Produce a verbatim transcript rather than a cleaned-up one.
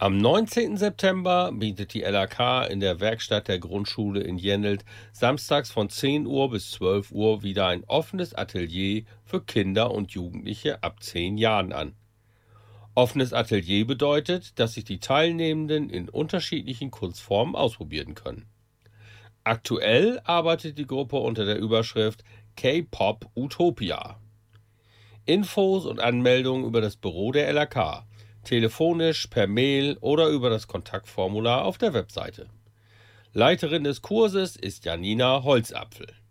Am neunzehnten September bietet die L A K in der Werkstatt der Grundschule in Jennelt samstags von zehn Uhr bis zwölf Uhr wieder ein offenes Atelier für Kinder und Jugendliche ab zehn Jahren an. Offenes Atelier bedeutet, dass sich die Teilnehmenden in unterschiedlichen Kunstformen ausprobieren können. Aktuell arbeitet die Gruppe unter der Überschrift K-Pop Utopia. Infos und Anmeldungen über das Büro der L A K, telefonisch, per Mail oder über das Kontaktformular auf der Webseite. Leiterin des Kurses ist Janina Holzapfel.